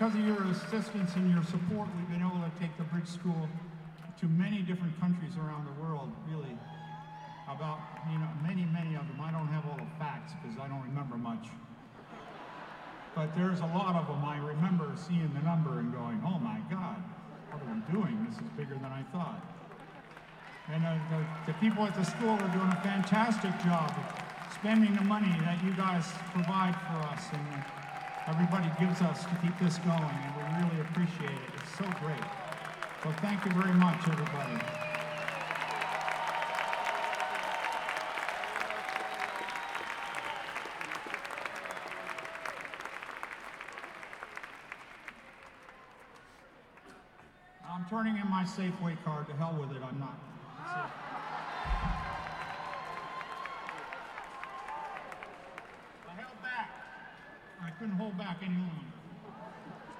Because of your assistance and your support, we've been able to take the Bridge School to many different countries around the world, really. About, many of them. I don't have all the facts because I don't remember much. But there's a lot of them I remember seeing the number and going, oh my God, what are we doing? This is bigger than I thought. And the people at the school are doing a fantastic job of spending the money that you guys provide for us and everybody gives us to keep this going, and we really appreciate it. It's so great. So thank you very much, everybody. I'm turning in my Safeway card. To hell with it, I'm not. I held back. I couldn't hold back any longer.